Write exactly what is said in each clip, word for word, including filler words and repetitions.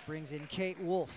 brings in Kate Wolf.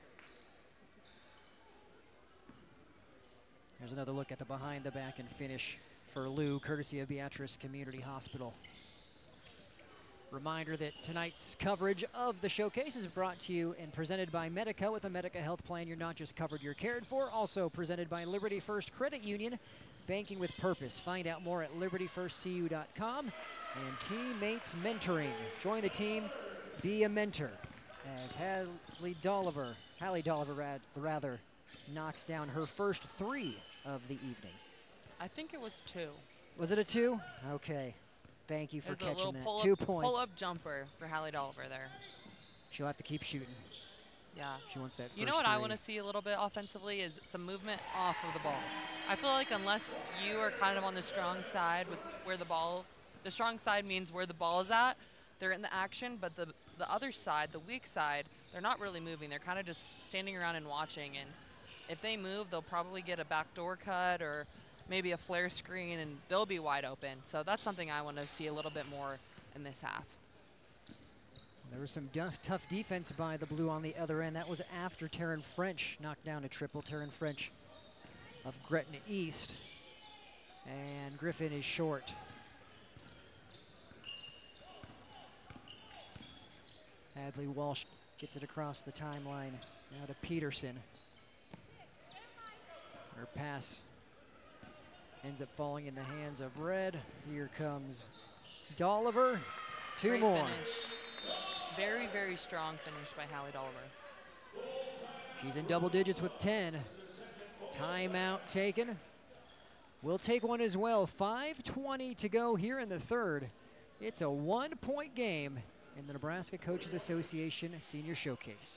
Here's another look at the behind the back and finish for Lou, courtesy of Beatrice Community Hospital. Reminder that tonight's coverage of the showcase is brought to you and presented by Medica. With a Medica health plan, you're not just covered, you're cared for. Also presented by Liberty First Credit Union, banking with purpose. Find out more at liberty first c u dot com. And Teammates Mentoring. Join the team, be a mentor. As Hallie Dolliver, Hallie Dolliver rad, rather, knocks down her first three of the evening. I think it was two. Was it a two? Okay. Thank you for There's catching that. pull Two up, points. Pull-up jumper for Hallie Dolliver there. She'll have to keep shooting. Yeah. She wants that first You know what three. I want to see a little bit offensively is some movement off of the ball. I feel like unless you are kind of on the strong side with where the ball, the strong side means where the ball is at, they're in the action, but the, the other side, the weak side, they're not really moving. They're kind of just standing around and watching. And if they move, they'll probably get a backdoor cut or maybe a flare screen, and they'll be wide open. So that's something I want to see a little bit more in this half. There was some tough defense by the Blue on the other end. That was after Taryn French knocked down a triple. Taryn French of Gretna East. And Griffin is short. Hadley Walsh gets it across the timeline. Now to Peterson. Her pass ends up falling in the hands of Red. Here comes Dolliver. Two Great more. Finish. Very, very strong finish by Hallie Dolliver. She's in double digits with ten. Timeout taken. We'll take one as well. five twenty to go here in the third. It's a one-point game in the Nebraska Coaches Association Senior Showcase.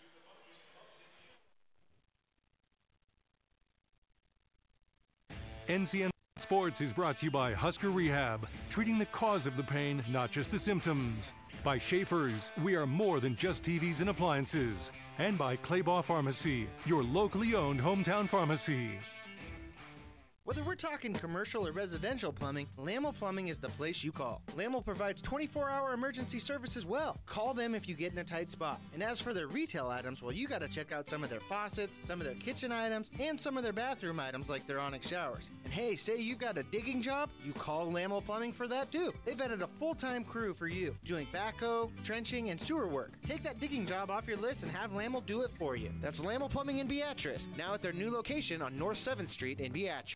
N C N Sports is brought to you by Husker Rehab, treating the cause of the pain, not just the symptoms. By Schaefer's, we are more than just T Vs and appliances. And by Claybaugh Pharmacy, your locally owned hometown pharmacy. Whether we're talking commercial or residential plumbing, Lamel Plumbing is the place you call. Lamel provides twenty-four hour emergency service as well. Call them if you get in a tight spot. And as for their retail items, well, you gotta check out some of their faucets, some of their kitchen items, and some of their bathroom items like their Onyx showers. And hey, say you've got a digging job, you call Lamel Plumbing for that too. They've added a full-time crew for you, doing backhoe, trenching, and sewer work. Take that digging job off your list and have Lamel do it for you. That's Lamel Plumbing in Beatrice, now at their new location on North seventh Street in Beatrice.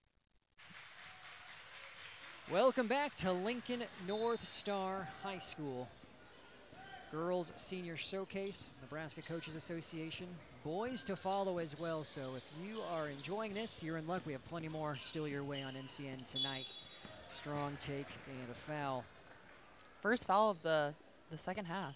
Welcome back to Lincoln North Star High School. Girls Senior Showcase, Nebraska Coaches Association. Boys to follow as well, so if you are enjoying this, you're in luck. We have plenty more still your way on N C N tonight. Strong take and a foul. First foul of the, the second half.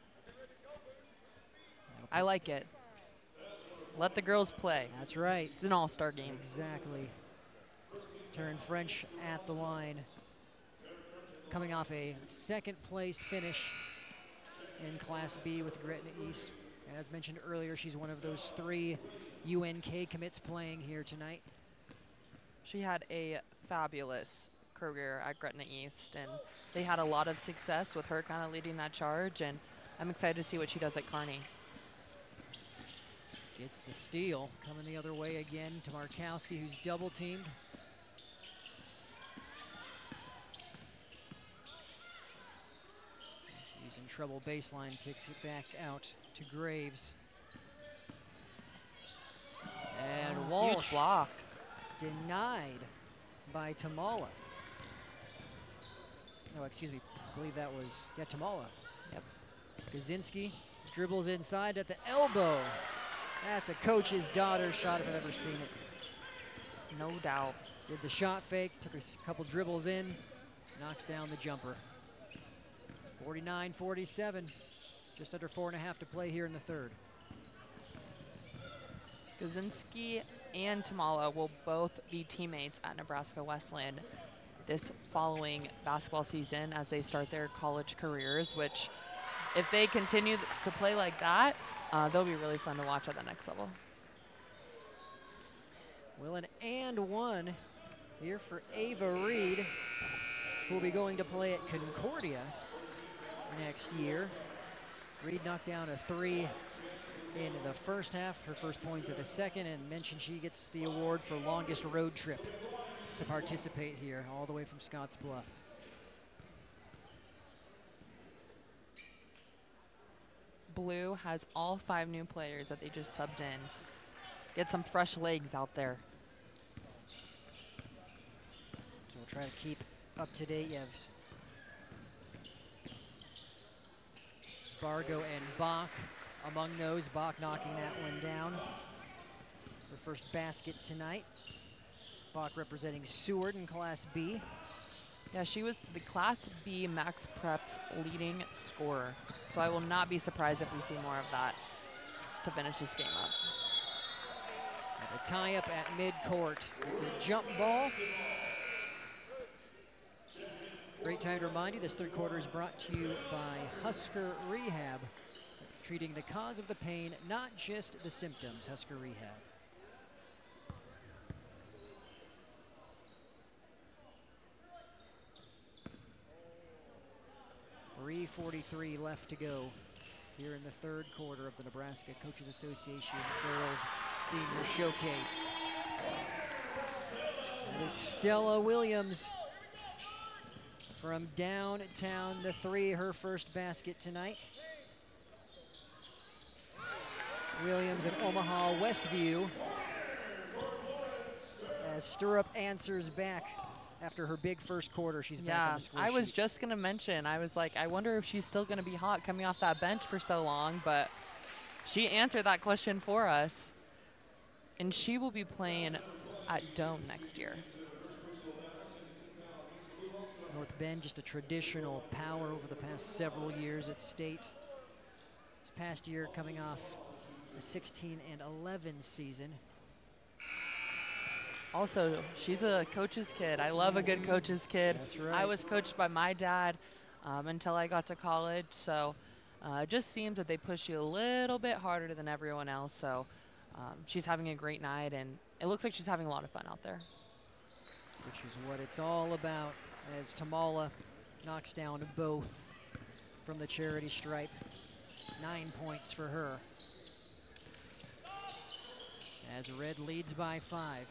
I like it. Let the girls play. That's right. It's an all-star game. Exactly. Taryn French at the line. Coming off a second place finish in Class B with Gretna East. As mentioned earlier, she's one of those three U N K commits playing here tonight. She had a fabulous career at Gretna East, and they had a lot of success with her kind of leading that charge, and I'm excited to see what she does at Kearney. Gets the steal. Coming the other way again to Markowski, who's double teamed. He's in trouble baseline, kicks it back out to Graves. And Oh, Walsh huge block. denied by Tamala. No, excuse me, I believe that was, yeah, Tamala. Yep. Kaczynski dribbles inside at the elbow. That's a coach's daughter's shot if I've ever seen it. No doubt. Did the shot fake, took a s- couple dribbles in, knocks down the jumper. forty-nine forty-seven, just under four and a half to play here in the third. Kaczynski and Tamala will both be teammates at Nebraska Wesleyan this following basketball season as they start their college careers, which if they continue th- to play like that, uh, they'll be really fun to watch at the next level. Well, an and one here for Ava Reed, who will be going to play at Concordia next year. Reed knocked down a three in the first half, her first points of the second, and mentioned she gets the award for longest road trip to participate here, all the way from Scotts Bluff. Blue has all five new players that they just subbed in. Get some fresh legs out there. So we'll try to keep up to date. You have Spargo and Bach among those. Bach knocking that one down. Her first basket tonight. Bach representing Seward in Class B. Yeah, she was the Class B Max Prep's leading scorer. So I will not be surprised if we see more of that to finish this game up. And a tie-up at midcourt. It's a jump ball. Great time to remind you, this third quarter is brought to you by Husker Rehab, treating the cause of the pain, not just the symptoms. Husker Rehab. three forty-three left to go here in the third quarter of the Nebraska Coaches Association Girls Senior Showcase. That is Stella Williams from downtown, the three, her first basket tonight. Williams and Omaha Westview as Stirrup answers back after her big first quarter. She's back on the score I was sheet. just gonna mention, I was like, I wonder if she's still gonna be hot coming off that bench for so long, but she answered that question for us. And she will be playing at Dome next year. North Bend, just a traditional power over the past several years at state. This past year coming off a sixteen and eleven season. Also, she's a coach's kid. I love a good coach's kid. That's right. I was coached by my dad um, until I got to college, so uh, it just seems that they push you a little bit harder than everyone else. So um, she's having a great night, and it looks like she's having a lot of fun out there. Which is what it's all about, as Tamala knocks down both from the charity stripe. Nine points for her. As Red leads by five.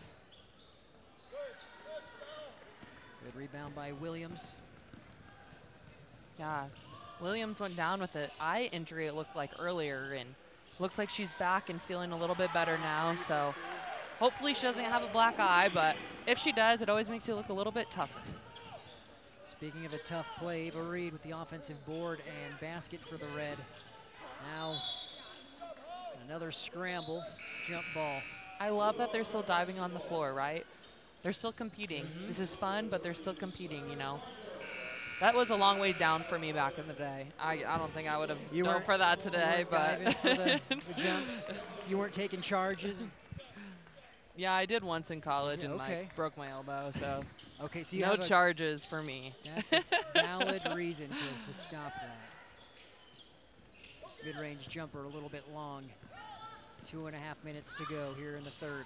Good rebound by Williams. Yeah, Williams went down with an eye injury, it looked like earlier, and looks like she's back and feeling a little bit better now. So hopefully she doesn't have a black eye, but if she does, it always makes you look a little bit tougher. Speaking of a tough play, Ava Reed with the offensive board and basket for the Red. Now another scramble, jump ball. I love that they're still diving on the floor, right? They're still competing. Mm-hmm. This is fun, but they're still competing, you know? That was a long way down for me back in the day. I, I don't think I would have You known weren't- for that today, you weren't but diving for the, the jumps. You weren't taking charges. yeah, I did once in college Yeah, and okay. like broke my elbow, so Okay, so you no have a, charges for me. That's a valid reason to, to stop that. Mid-range jumper a little bit long. Two and a half minutes to go here in the third.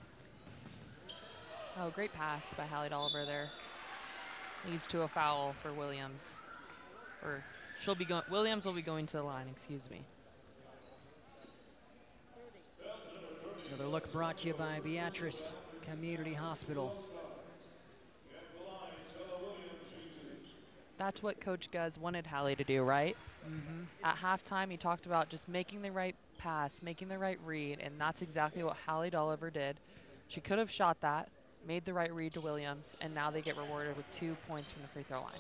Oh, great pass by Hallie Dolliver there. Leads to a foul for Williams. Or she'll be going, Williams will be going to the line, excuse me. Another look brought to you by Beatrice Community Hospital. That's what Coach Guz wanted Hallie to do, right? Mm-hmm. At halftime, he talked about just making the right pass, making the right read, and that's exactly what Hallie Dolliver did. She could have shot that, made the right read to Williams, and now they get rewarded with two points from the free throw line.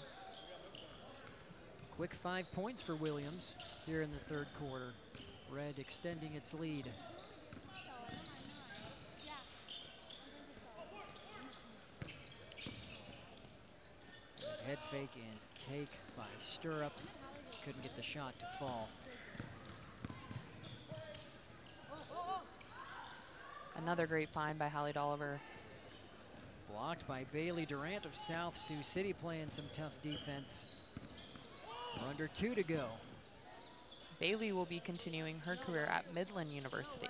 Quick five points for Williams here in the third quarter. Red extending its lead. Head fake and take by Stirrup. Couldn't get the shot to fall. Another great find by Hallie Dolliver. Blocked by Bailey Durant of South Sioux City, playing some tough defense. We're under two to go. Bailey will be continuing her career at Midland University.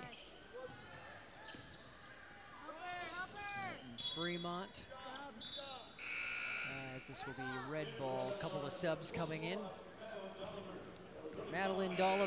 And Fremont, as this will be red ball. A couple of subs coming in. Madeline Dolliver